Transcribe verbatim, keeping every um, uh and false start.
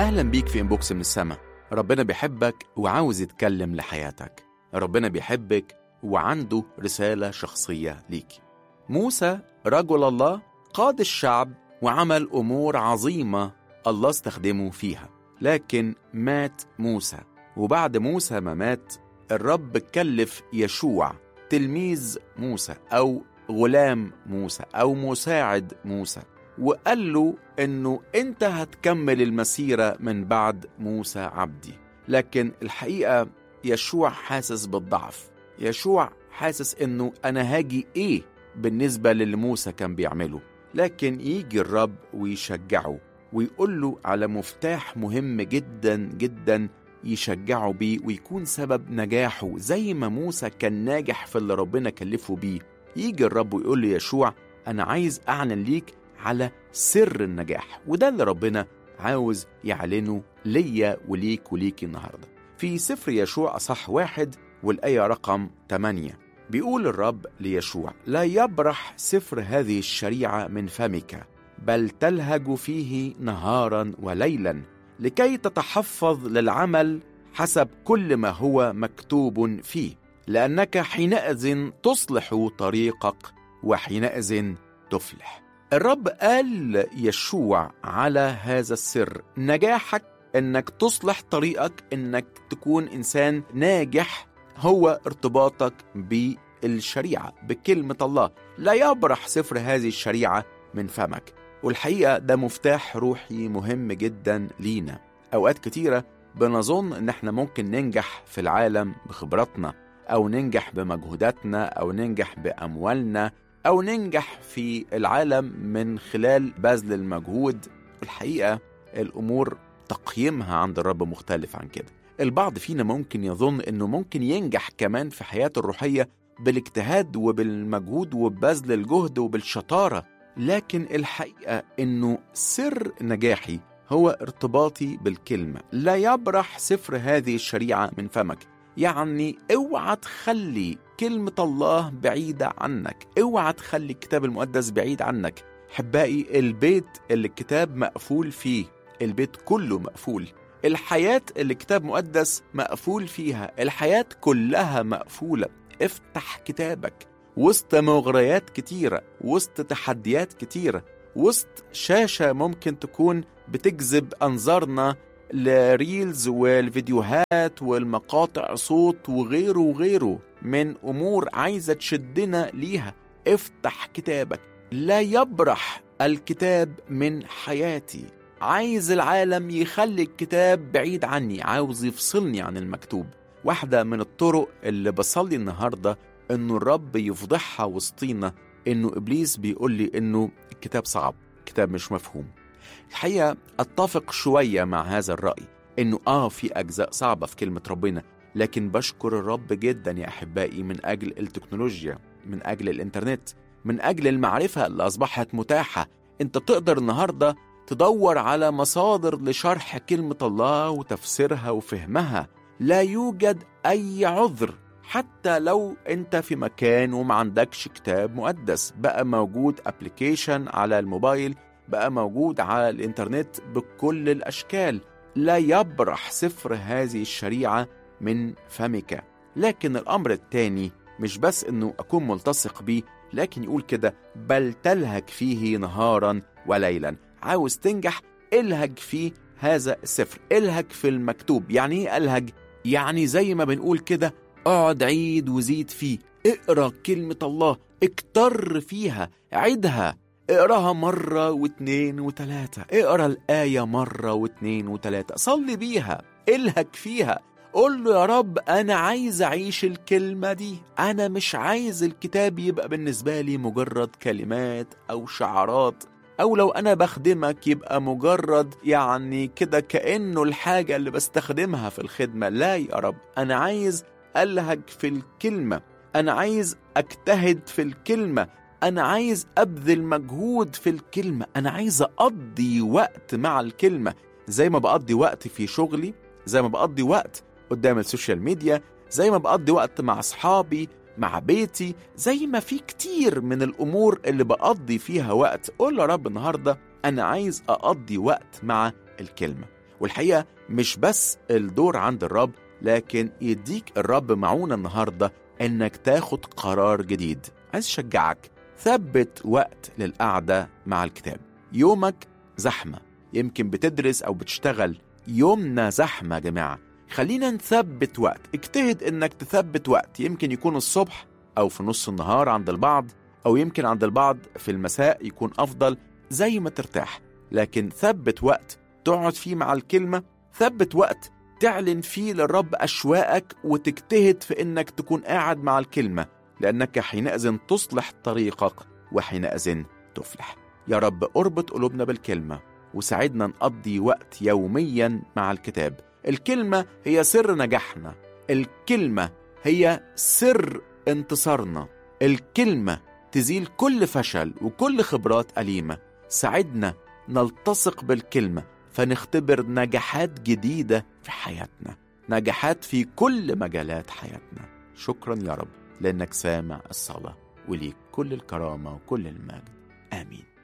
أهلا بيك في إنبوكس من السما. ربنا بيحبك وعاوز يتكلم لحياتك. ربنا بيحبك وعنده رسالة شخصية ليك. موسى رجل الله قاد الشعب وعمل أمور عظيمة الله استخدمه فيها، لكن مات موسى. وبعد موسى ما مات الرب كلف يشوع تلميذ موسى أو غلام موسى أو مساعد موسى، وقال له إنه أنت هتكمل المسيرة من بعد موسى عبدي. لكن الحقيقة يشوع حاسس بالضعف. يشوع حاسس إنه أنا هاجي إيه بالنسبة للي موسى كان بيعمله. لكن يجي الرب ويشجعه ويقول له على مفتاح مهم جدا جدا يشجعه بيه ويكون سبب نجاحه زي ما موسى كان ناجح في اللي ربنا كلفه بيه. يجي الرب ويقول له يشوع أنا عايز أعلن ليك على سر النجاح، وده اللي ربنا عاوز يعلنه ليا وليك وليك النهاردة. في سفر يشوع أصح واحد والآية رقم ثمانية بيقول الرب ليشوع لا يبرح سفر هذه الشريعة من فمك، بل تلهج فيه نهارا وليلا لكي تتحفظ للعمل حسب كل ما هو مكتوب فيه، لأنك حينئذ تصلح طريقك وحينئذ تفلح. الرب قال يشوع على هذا السر، نجاحك انك تصلح طريقك، انك تكون انسان ناجح، هو ارتباطك بالشريعة بكلمة الله. لا يبرح سفر هذه الشريعة من فمك. والحقيقة ده مفتاح روحي مهم جدا لينا. اوقات كتيرة بنظن ان احنا ممكن ننجح في العالم بخبراتنا، او ننجح بمجهوداتنا، او ننجح باموالنا، أو ننجح في العالم من خلال بذل المجهود. الحقيقة الأمور تقييمها عند الرب مختلف عن كده. البعض فينا ممكن يظن أنه ممكن ينجح كمان في حياته الروحية بالاجتهاد وبالمجهود وببذل الجهد وبالشطارة، لكن الحقيقة أنه سر نجاحي هو ارتباطي بالكلمة. لا يبرح سفر هذه الشريعة من فمك، يعني اوعى تخلي كلمة الله بعيدة عنك، اوعى تخلي الكتاب المقدس بعيد عنك. حبائي، البيت اللي الكتاب مقفول فيه، البيت كله مقفول. الحياة اللي الكتاب مقدس مقفول فيها، الحياة كلها مقفولة. افتح كتابك وسط مغريات كتيرة، وسط تحديات كتيرة، وسط شاشة ممكن تكون بتجذب أنظارنا لريلز والفيديوهات والمقاطع صوت وغيره وغيره من أمور عايزة تشدنا ليها. افتح كتابك. لا يبرح الكتاب من حياتي. عايز العالم يخلي الكتاب بعيد عني، عاوز يفصلني عن المكتوب. واحدة من الطرق اللي بصلي النهاردة انه الرب يفضحها وسطينا، انه إبليس بيقول لي انه الكتاب صعب، الكتاب مش مفهوم. الحقيقة أتفق شوية مع هذا الرأي، إنه آه في أجزاء صعبة في كلمة ربنا، لكن بشكر الرب جدا يا أحبائي من أجل التكنولوجيا، من أجل الإنترنت، من أجل المعرفة اللي أصبحت متاحة. أنت تقدر النهاردة تدور على مصادر لشرح كلمة الله وتفسيرها وفهمها. لا يوجد أي عذر، حتى لو أنت في مكان وما عندكش كتاب مقدس، بقى موجود أبليكيشن على الموبايل، بقى موجود على الإنترنت بكل الأشكال. لا يبرح سفر هذه الشريعة من فمك. لكن الأمر الثاني مش بس أنه أكون ملتصق بيه، لكن يقول كده بل تلهج فيه نهارا وليلا. عاوز تنجح، الهج فيه هذا السفر، الهج في المكتوب. يعني ايه الهج؟ يعني زي ما بنقول كده اقعد عيد وزيد فيه، اقرأ كلمة الله، اكتر فيها، عيدها، اقراها مرة واثنين وثلاثة، اقرا الآية مرة واثنين وثلاثة، صلي بيها، الهج فيها، قول له يا رب أنا عايز أعيش الكلمة دي. أنا مش عايز الكتاب يبقى بالنسبة لي مجرد كلمات أو شعارات، أو لو أنا بخدمك يبقى مجرد يعني كده كأنه الحاجة اللي بستخدمها في الخدمة. لا يا رب، أنا عايز ألهج في الكلمة، أنا عايز أجتهد في الكلمة، أنا عايز أبذل مجهود في الكلمة، أنا عايز أقضي وقت مع الكلمة، زي ما بقضي وقت في شغلي، زي ما بقضي وقت قدام السوشيال ميديا، زي ما بقضي وقت مع أصحابي، مع بيتي، زي ما في كتير من الأمور اللي بقضي فيها وقت. قول يا رب النهاردة أنا عايز أقضي وقت مع الكلمة. والحقيقة مش بس الدور عند الرب، لكن يديك الرب معونة النهاردة إنك تاخد قرار جديد. عايز أشجعك، ثبت وقت للقعدة مع الكتاب. يومك زحمة، يمكن بتدرس أو بتشتغل، يومنا زحمة يا جماعة. خلينا نثبت وقت، اجتهد إنك تثبت وقت، يمكن يكون الصبح أو في نص النهار عند البعض، أو يمكن عند البعض في المساء يكون أفضل، زي ما ترتاح. لكن ثبت وقت تقعد فيه مع الكلمة، ثبت وقت تعلن فيه للرب أشواقك، وتجتهد في إنك تكون قاعد مع الكلمة، لأنك حينئذ تصلح طريقك وحينئذ تفلح. يا رب اربط قلوبنا بالكلمة، وساعدنا نقضي وقت يوميا مع الكتاب. الكلمة هي سر نجاحنا، الكلمة هي سر انتصارنا، الكلمة تزيل كل فشل وكل خبرات أليمة. ساعدنا نلتصق بالكلمة فنختبر نجاحات جديدة في حياتنا، نجاحات في كل مجالات حياتنا. شكرا يا رب لأنك سامع الصلاة، وليك كل الكرامة وكل المجد. آمين.